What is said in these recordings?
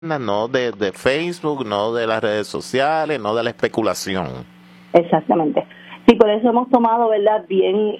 no de Facebook, no de las redes sociales, no de la especulación. Exactamente. Sí, por eso hemos tomado, ¿verdad?, bien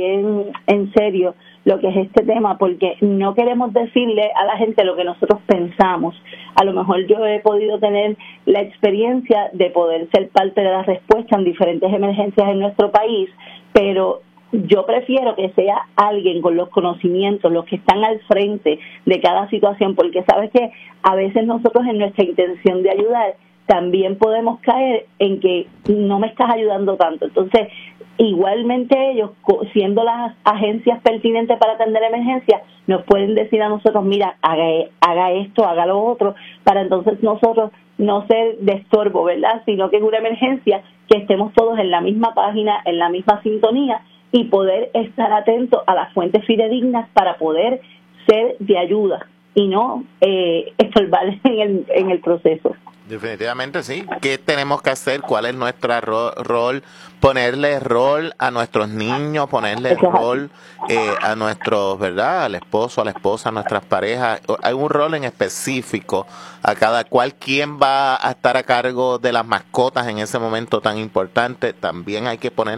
en serio lo que es este tema, porque no queremos decirle a la gente lo que nosotros pensamos. A lo mejor yo he podido tener la experiencia de poder ser parte de la respuesta en diferentes emergencias en nuestro país, pero yo prefiero que sea alguien con los conocimientos, los que están al frente de cada situación, porque sabes que a veces nosotros en nuestra intención de ayudar también podemos caer en que no me estás ayudando tanto. Entonces, igualmente ellos, siendo las agencias pertinentes para atender emergencias, nos pueden decir a nosotros, mira, haga esto, haga lo otro, para entonces nosotros no ser de estorbo, ¿verdad?, sino que en una emergencia que estemos todos en la misma página, en la misma sintonía, y poder estar atentos a las fuentes fidedignas para poder ser de ayuda y no estorbar en el proceso. Definitivamente sí. ¿Qué tenemos que hacer? ¿Cuál es nuestro rol? Ponerle rol a nuestros niños, ponerle rol a nuestros, ¿verdad?, al esposo, a la esposa, a nuestras parejas. Hay un rol en específico a cada cual. ¿Quién va a estar a cargo de las mascotas en ese momento tan importante? También hay que poner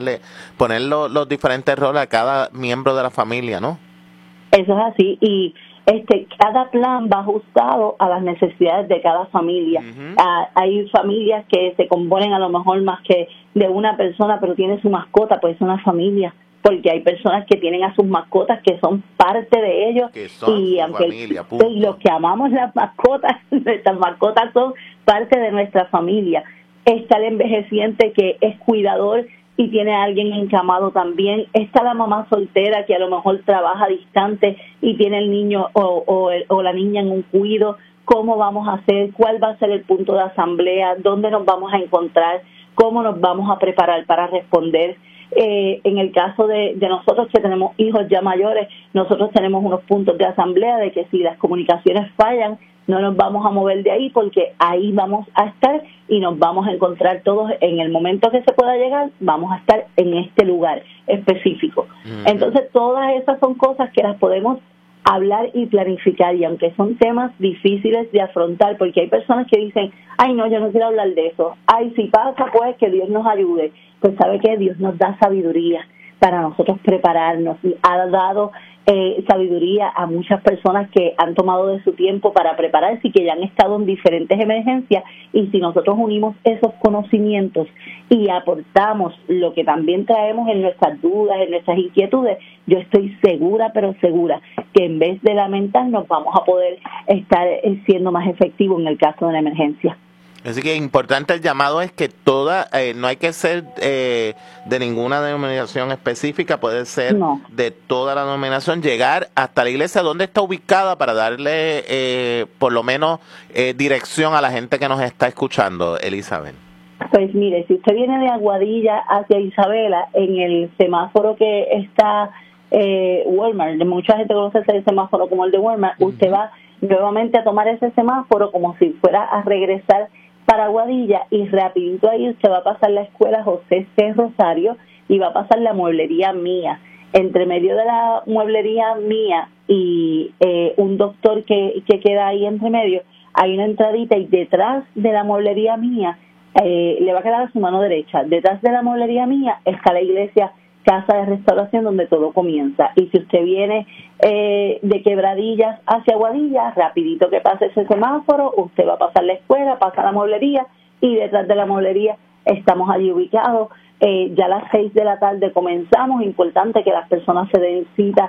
los diferentes roles a cada miembro de la familia, ¿no? Eso es así, y cada plan va ajustado a las necesidades de cada familia. Uh-huh. Hay familias que se componen a lo mejor más que de una persona, pero tiene su mascota, pues es una familia, porque hay personas que tienen a sus mascotas que son parte de ellos, y aunque familia, los que amamos las mascotas, nuestras mascotas son parte de nuestra familia. Está el envejeciente que es cuidador y tiene a alguien encamado también. Está la mamá soltera que a lo mejor trabaja distante y tiene el niño o la niña en un cuido. ¿Cómo vamos a hacer? ¿Cuál va a ser el punto de asamblea? ¿Dónde nos vamos a encontrar? ¿Cómo nos vamos a preparar para responder? En el caso de nosotros que tenemos hijos ya mayores, nosotros tenemos unos puntos de asamblea de que si las comunicaciones fallan, no nos vamos a mover de ahí, porque ahí vamos a estar y nos vamos a encontrar todos en el momento que se pueda llegar. Vamos a estar en este lugar específico. Uh-huh. Entonces, todas esas son cosas que las podemos hablar y planificar, y aunque son temas difíciles de afrontar, porque hay personas que dicen, ay no, yo no quiero hablar de eso, ay, si pasa, pues que Dios nos ayude. Pues sabe que Dios nos da sabiduría para nosotros prepararnos, y ha dado sabiduría a muchas personas que han tomado de su tiempo para prepararse y que ya han estado en diferentes emergencias, y si nosotros unimos esos conocimientos y aportamos lo que también traemos en nuestras dudas, en nuestras inquietudes, yo estoy segura, pero segura, que en vez de lamentarnos vamos a poder estar siendo más efectivos en el caso de una emergencia. Así que importante el llamado es que no hay que ser de ninguna denominación específica, puede ser de toda la denominación, llegar hasta la iglesia donde está ubicada para darle por lo menos dirección a la gente que nos está escuchando, Elizabeth. Pues mire, si usted viene de Aguadilla hacia Isabela, en el semáforo que está Walmart, mucha gente conoce ese semáforo como el de Walmart, uh-huh. Usted va nuevamente a tomar ese semáforo como si fuera a regresar para Aguadilla, y rapidito ahí usted va a pasar la escuela José C. Rosario y va a pasar la mueblería Mía. Entre medio de la mueblería Mía y un doctor que queda ahí entre medio, hay una entradita, y detrás de la mueblería Mía le va a quedar a su mano derecha. Detrás de la mueblería Mía está la iglesia Casa de Restauración, donde todo comienza. Y si usted viene de Quebradillas hacia Aguadilla, rapidito que pase ese semáforo, usted va a pasar la escuela, pasa la mueblería, y detrás de la mueblería estamos allí ubicados. Ya a las 6 de la tarde comenzamos. Importante que las personas se den cita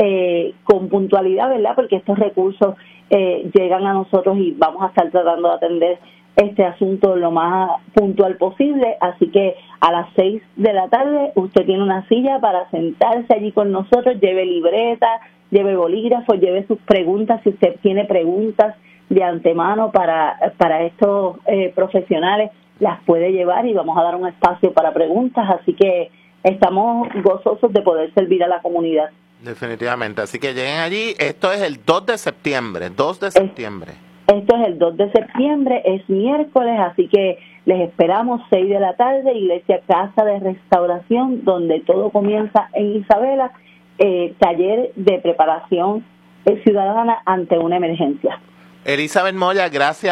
con puntualidad, ¿verdad?, porque estos recursos llegan a nosotros y vamos a estar tratando de atender este asunto lo más puntual posible. Así que a las 6 de la tarde usted tiene una silla para sentarse allí con nosotros, lleve libreta, lleve bolígrafo, lleve sus preguntas, si usted tiene preguntas de antemano para estos profesionales, las puede llevar, y vamos a dar un espacio para preguntas. Así que estamos gozosos de poder servir a la comunidad. Definitivamente, así que lleguen allí. Esto es el 2 de septiembre, 2 de septiembre. Esto es el 2 de septiembre, es miércoles, así que les esperamos 6 de la tarde, iglesia Casa de Restauración, donde todo comienza en Isabela, taller de preparación ciudadana ante una emergencia. Elizabeth Moya, gracias.